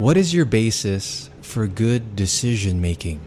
What is your basis for good decision making?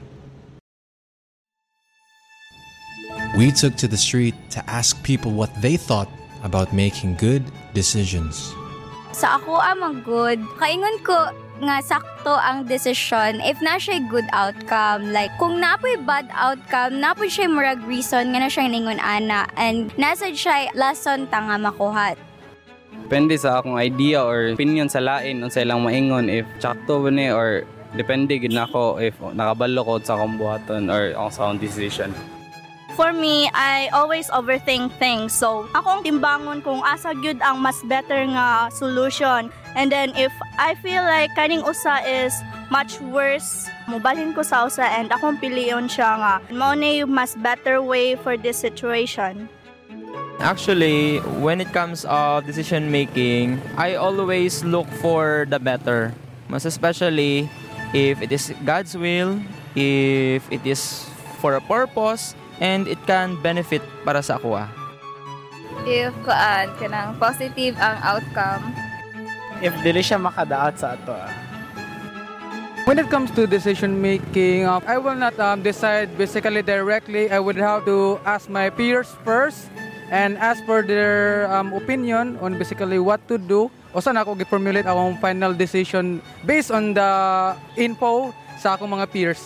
We took to the street to ask people what they thought about making good decisions. Sa ako amang good, kaingon ko nga sakto ang desisyon if na siya good outcome. Like, kung napoy bad outcome, napoy siya murag reason nga na siya ningon ana and nasa siya lesson ta nga makuhat. Depende sa akong idea or opinion sa lain unsa ilang maingon if sakto ba ni or depende gid nako if nakabalo ko sa akong buhaton or ang sa akong decision. For me, I always overthink things. So, akong timbangon kung asa gyud ang mas better nga solution. And then if I feel like kaning usa is much worse, mobalhin ko sa usa and akong piliyon siya nga mao na yung mas better way for this situation. Actually, when it comes of decision making, I always look for the better. Mas especially if it is God's will, if it is for a purpose, and it can benefit para sa ako. If kanang positive ang outcome. If dili siya makadaot sa ato. When it comes to decision making, I will not decide basically directly. I would have to ask my peers first and ask for their opinion on basically what to do. O saan ako gi-formulate akong final decision based on the info sa akong mga peers.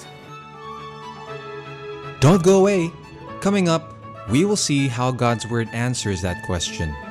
Don't go away. Coming up, we will see how God's Word answers that question.